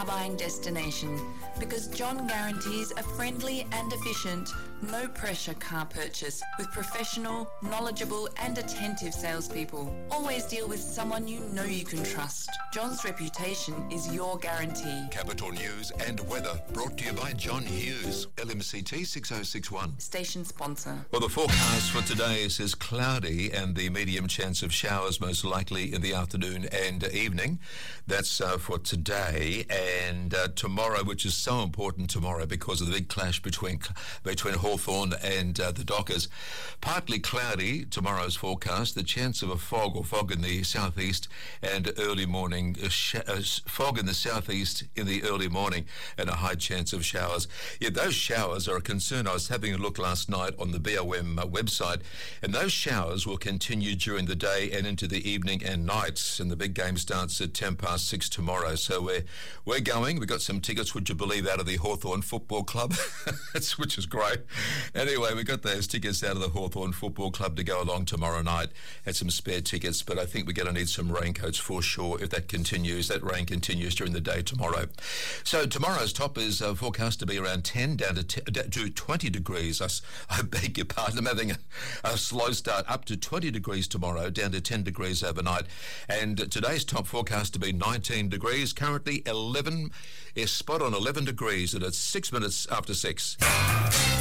buying destination because John guarantees a friendly and efficient, no-pressure car purchase with professional, knowledgeable and attentive salespeople. Always deal with someone you know you can trust. John's reputation is your guarantee. Capital News and weather brought to you by John Hughes, LMCT 6061. Station sponsor. Well, the forecast for today says cloudy and the medium chance of showers most likely in the afternoon and evening. That's for today. And tomorrow, which is so important tomorrow because of the big clash between Hawthorn and the Dockers. Partly cloudy, tomorrow's forecast. The chance of a fog in the southeast and early morning, fog in the southeast in the early morning and a high chance of showers. Yeah, those showers are a concern. I was having a look last night on the BOM website, and those showers will continue during the day and into the evening and nights. And the big game starts at 6:10 tomorrow. So we're going. We got some tickets, would you believe, out of the Hawthorn Football Club, which is great. Anyway, we got those tickets out of the Hawthorn Football Club to go along tomorrow night. Had some spare tickets, but I think we're going to need some raincoats for sure if that continues. That rain continues during the day tomorrow. So tomorrow's top is forecast to be around 10 down to 20 degrees. I beg your pardon. I'm having a slow start. Up to 20 degrees tomorrow, down to 10 degrees overnight. And today's top forecast to be 19 degrees. Currently 11 is spot on 11 degrees, and it's 6 minutes after 6.